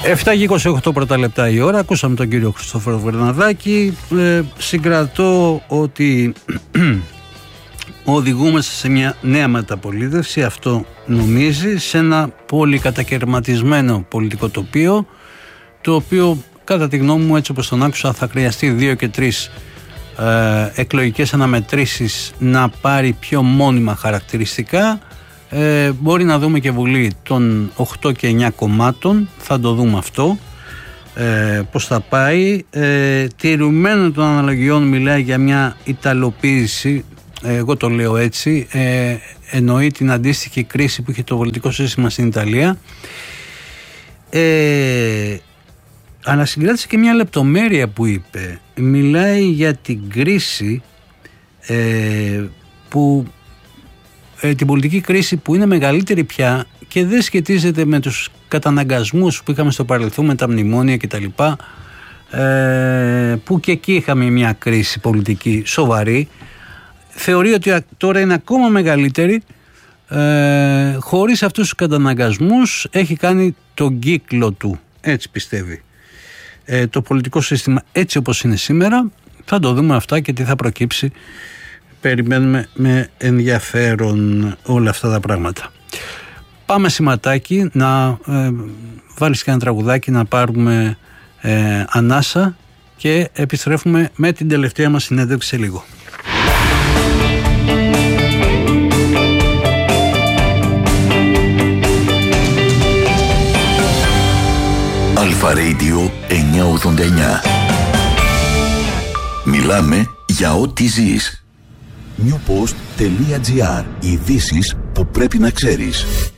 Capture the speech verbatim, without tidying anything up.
εφτά και είκοσι οκτώ πρώτα λεπτά η ώρα. Ακούσαμε τον κύριο Χριστόφορο Βερναδάκη. Ε, συγκρατώ ότι οδηγούμαστε σε μια νέα μεταπολίτευση, αυτό νομίζει, σε ένα πολύ κατακαιρματισμένο πολιτικό τοπίο, το οποίο κατά τη γνώμη μου, έτσι όπως τον άκουσα, θα χρειαστεί δύο και τρεις ε, εκλογικές αναμετρήσεις να πάρει πιο μόνιμα χαρακτηριστικά. Ε, μπορεί να δούμε και βουλή των οκτώ και εννιά κομμάτων, θα το δούμε αυτό, ε, πώς θα πάει. Ε, τηρουμένων των αναλογιών μιλάει για μια ιταλοποίηση, ε, εγώ το λέω έτσι, ε, εννοεί την αντίστοιχη κρίση που είχε το πολιτικό σύστημα στην Ιταλία. Ε, αλλά συγκράτησε και μια λεπτομέρεια που είπε. Μιλάει για την κρίση ε, που ε, την πολιτική κρίση που είναι μεγαλύτερη πια και δεν σχετίζεται με τους καταναγκασμούς που είχαμε στο παρελθόν, με τα μνημόνια κτλ, ε, που και εκεί είχαμε μια κρίση πολιτική σοβαρή. Θεωρεί ότι τώρα είναι ακόμα μεγαλύτερη, ε, χωρίς αυτούς τους καταναγκασμούς έχει κάνει τον κύκλο του, έτσι πιστεύει. Ε, το πολιτικό σύστημα έτσι όπως είναι σήμερα, θα το δούμε αυτά και τι θα προκύψει. Περιμένουμε με ενδιαφέρον όλα αυτά τα πράγματα. Πάμε σηματάκι, να ε, βάλεις και ένα τραγουδάκι, να πάρουμε ε, ανάσα και επιστρέφουμε με την τελευταία μας συνέντευξη σε λίγο. Αλφα Radio εννιακόσια ογδόντα εννιά. Μιλάμε για ό,τι ζεις. newpost.gr. Ειδήσεις που πρέπει να ξέρεις.